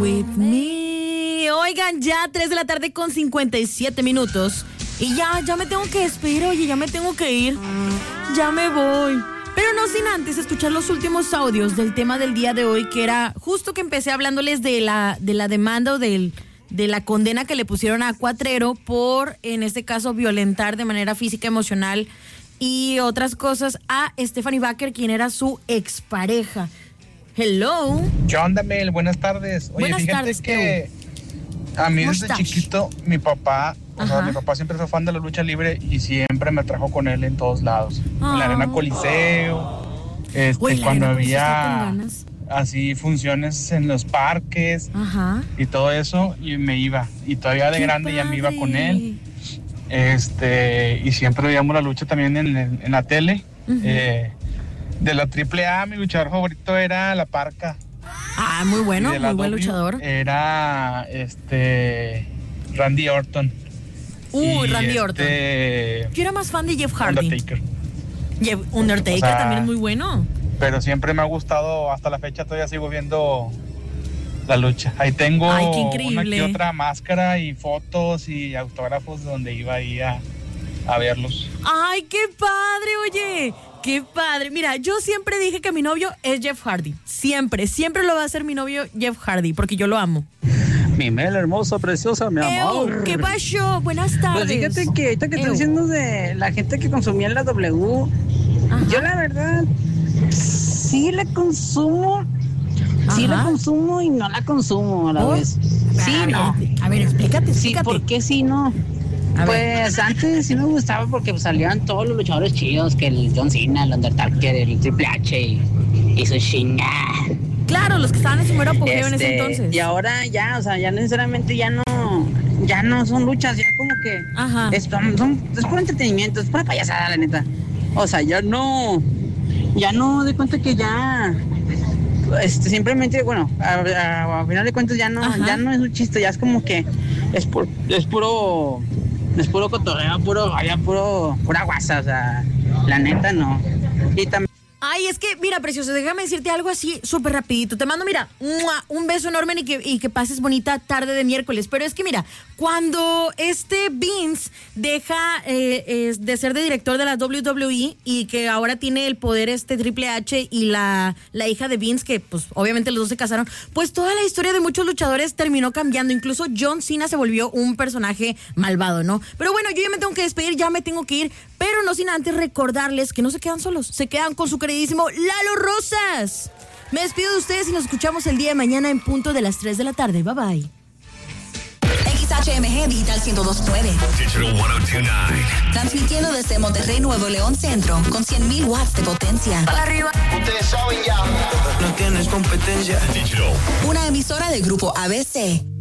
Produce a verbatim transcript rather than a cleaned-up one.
with me. Oigan, ya tres de la tarde con cincuenta y siete minutos. Y ya, ya me tengo que despedir, oye, ya me tengo que ir. Ya me voy. Pero no sin antes escuchar los últimos audios del tema del día de hoy, que era justo que empecé hablándoles de la, de la demanda o del, de la condena que le pusieron a Cuatrero por, en este caso, violentar de manera física, emocional y otras cosas a Stephanie Baker, quien era su expareja. Hello. ¿Qué onda, Mel? Buenas tardes. Oye, Buenas fíjate tardes, que a mí desde estás? chiquito, mi papá, o sea, mi papá siempre fue fan de la lucha libre y siempre me trajo con él en todos lados. Ah. En la Arena Coliseo, este, Güey, la cuando Arena Coliseo está con había ganas. así funciones en los parques Ajá. y todo eso, y me iba. Y todavía de ¡Qué grande ya me iba padre! con él. Este, y siempre veíamos la lucha también en, en, en la tele. Uh-huh. Eh, de la triple A, mi luchador favorito era La Parca. Ah, muy bueno, Y de la muy buen W luchador. Era este Randy Orton. Uy, Y Randy Orton. este, Yo era más fan de Jeff Hardy. Undertaker. Jeff Undertaker O sea, también es muy bueno. Pero siempre me ha gustado, hasta la fecha todavía sigo viendo la lucha. Ahí tengo Ay, qué una increíble. que otra máscara y fotos y autógrafos donde iba ahí a, a verlos. Ay, qué padre, oye. Qué padre. Mira, yo siempre dije que mi novio es Jeff Hardy. Siempre, siempre lo va a ser mi novio Jeff Hardy, porque yo lo amo. Mi Mel, hermosa, preciosa, mi amor. Ew, ¿qué pasó? Buenas tardes. Pues fíjate que ahorita que Ew. estás diciendo de la gente que consumía la W, Ajá. yo la verdad sí la consumo, sí Ajá. la consumo y no la consumo a la ¿Oh? vez. Sí, a ver, no. A ver, explícate, Sí, explícate. ¿por qué sí no? A ver. Pues antes sí me gustaba porque pues, salían todos los luchadores chidos, que el John Cena, el Undertaker, el Triple H y, y su chinga. Claro, los que estaban en su mero apogeo en ese Este, entonces. Y ahora ya, o sea, ya necesariamente ya no, ya no son luchas, ya como que Ajá. es, son, es puro entretenimiento, es pura payasada, la neta. O sea, ya no, ya no de cuenta que ya, este, simplemente, bueno, a, a- a final de cuentas ya no, Ajá. ya no es un chiste, ya es como que es, pu- es puro, es puro cotorreo, puro, vaya, puro, pura guasa, o sea, la neta no. Y también Ay, es que, mira, precioso, déjame decirte algo así súper rapidito. Te mando, mira, ¡mua! Un beso enorme y que, y que pases bonita tarde de miércoles. Pero es que, mira, cuando este Vince deja eh, eh, de ser de director de la W W E y que ahora tiene el poder este Triple H y la, la hija de Vince, que pues obviamente los dos se casaron, pues toda la historia de muchos luchadores terminó cambiando. Incluso John Cena se volvió un personaje malvado, ¿no? Pero bueno, yo ya me tengo que despedir, ya me tengo que ir, pero no sin antes recordarles que no se quedan solos, se quedan con su queridísimo Lalo Rosas. Me despido de ustedes y nos escuchamos el día de mañana en punto de las tres de la tarde. Bye bye. X H M G Digital ciento dos punto nueve. Digital ciento dos punto nueve. Transmitiendo desde Monterrey, Nuevo León Centro, con cien mil watts de potencia. Para arriba. Ustedes saben ya. No tienes competencia. Digital. Una emisora del grupo A B C.